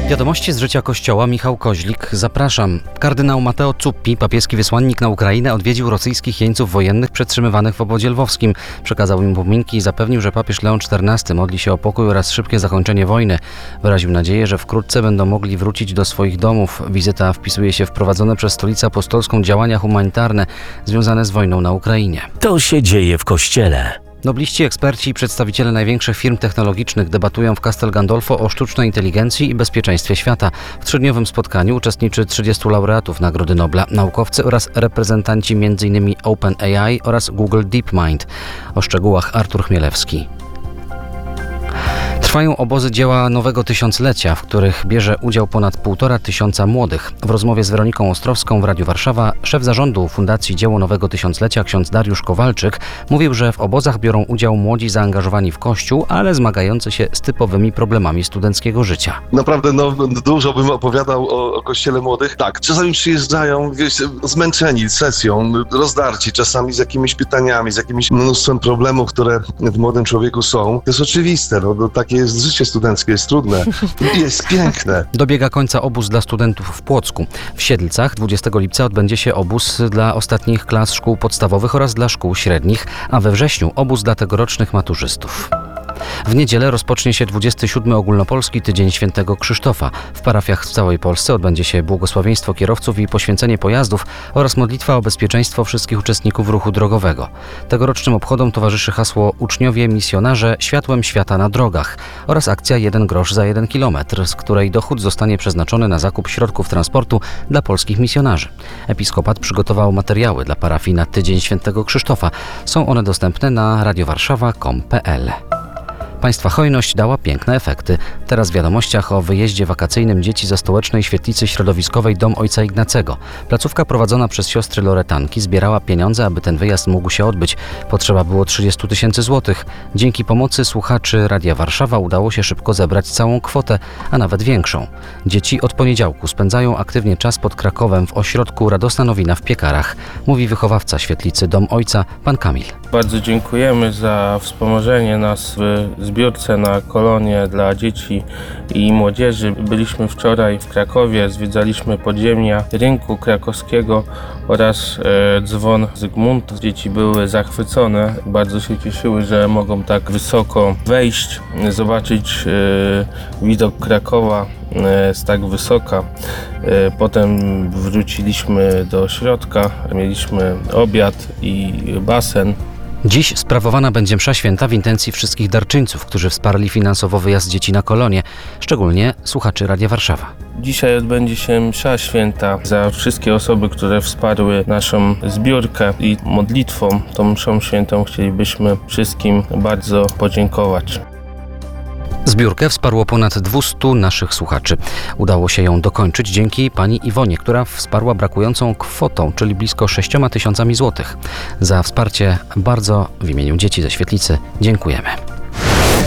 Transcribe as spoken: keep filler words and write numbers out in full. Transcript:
Wiadomości z życia Kościoła. Michał Koźlik, zapraszam. Kardynał Matteo Zuppi, papieski wysłannik na Ukrainę, odwiedził rosyjskich jeńców wojennych przetrzymywanych w obozie lwowskim. Przekazał im pominki i zapewnił, że papież Leon czternasty modli się o pokój oraz szybkie zakończenie wojny. Wyraził nadzieję, że wkrótce będą mogli wrócić do swoich domów. Wizyta wpisuje się w prowadzone przez Stolicę Apostolską działania humanitarne związane z wojną na Ukrainie. To się dzieje w Kościele. Nobliści, eksperci i przedstawiciele największych firm technologicznych debatują w Castel Gandolfo o sztucznej inteligencji i bezpieczeństwie świata. W trzydniowym spotkaniu uczestniczy trzydziestu laureatów Nagrody Nobla, naukowcy oraz reprezentanci m in OpenAI oraz Google DeepMind. O szczegółach Artur Chmielewski. Trwają obozy dzieła nowego tysiąclecia, w których bierze udział ponad półtora tysiąca młodych. W rozmowie z Weroniką Ostrowską w Radiu Warszawa szef zarządu Fundacji Dzieło Nowego Tysiąclecia ksiądz Dariusz Kowalczyk mówił, że w obozach biorą udział młodzi zaangażowani w Kościół, ale zmagający się z typowymi problemami studenckiego życia. Naprawdę no, dużo bym opowiadał o, o Kościele młodych. Tak, czasami przyjeżdżają wiesz, zmęczeni sesją, rozdarci, czasami z jakimiś pytaniami, z jakimś mnóstwem problemów, które w młodym człowieku są. To jest oczywiste, no, no takie jest życie studenckie, jest trudne i jest piękne. Dobiega końca obóz dla studentów w Płocku. W Siedlcach dwudziestego lipca odbędzie się obóz dla ostatnich klas szkół podstawowych oraz dla szkół średnich, a we wrześniu obóz dla tegorocznych maturzystów. W niedzielę rozpocznie się dwudziesty siódmy Ogólnopolski Tydzień Świętego Krzysztofa. W parafiach w całej Polsce odbędzie się błogosławieństwo kierowców i poświęcenie pojazdów oraz modlitwa o bezpieczeństwo wszystkich uczestników ruchu drogowego. Tegorocznym obchodom towarzyszy hasło Uczniowie Misjonarze Światłem Świata na drogach oraz akcja jeden grosz za jeden kilometr, z której dochód zostanie przeznaczony na zakup środków transportu dla polskich misjonarzy. Episkopat przygotował materiały dla parafii na Tydzień Świętego Krzysztofa. Są one dostępne na radiowarszawa kropka com kropka p l. Państwa hojność dała piękne efekty. Teraz w wiadomościach o wyjeździe wakacyjnym dzieci ze stołecznej świetlicy środowiskowej Dom Ojca Ignacego. Placówka prowadzona przez siostry Loretanki zbierała pieniądze, aby ten wyjazd mógł się odbyć. Potrzeba było trzydzieści tysięcy złotych. Dzięki pomocy słuchaczy Radia Warszawa udało się szybko zebrać całą kwotę, a nawet większą. Dzieci od poniedziałku spędzają aktywnie czas pod Krakowem w ośrodku Radosna Nowina w Piekarach, mówi wychowawca świetlicy Dom Ojca, pan Kamil. Bardzo dziękujemy za wspomożenie nas w zbiórce na kolonie dla dzieci i młodzieży. Byliśmy wczoraj w Krakowie, zwiedzaliśmy podziemia rynku krakowskiego oraz e, dzwon Zygmunta. Dzieci były zachwycone, bardzo się cieszyły, że mogą tak wysoko wejść, zobaczyć e, widok Krakowa e, z tak wysoka. E, potem wróciliśmy do środka, mieliśmy obiad i basen. Dziś sprawowana będzie msza święta w intencji wszystkich darczyńców, którzy wsparli finansowo wyjazd dzieci na kolonie, szczególnie słuchaczy Radia Warszawa. Dzisiaj odbędzie się msza święta za wszystkie osoby, które wsparły naszą zbiórkę i modlitwą. Tą mszą świętą chcielibyśmy wszystkim bardzo podziękować. Zbiórkę wsparło ponad dwustu naszych słuchaczy. Udało się ją dokończyć dzięki pani Iwonie, która wsparła brakującą kwotą, czyli blisko sześcioma tysiącami złotych. Za wsparcie bardzo w imieniu dzieci ze świetlicy dziękujemy.